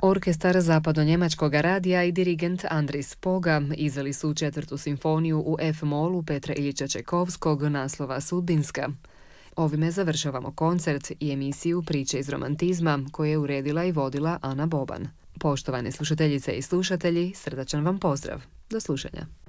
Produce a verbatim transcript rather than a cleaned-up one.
Orkestar zapadno-njemačkog radija i dirigent Andris Poga izveli su četvrtu simfoniju u F-molu Petra Iljiča Čajkovskog naslova Sudbinska. Ovime završavamo koncert i emisiju Priče iz romantizma koje je uredila i vodila Ana Boban. Poštovane slušateljice i slušatelji, srdačan vam pozdrav. Do slušanja.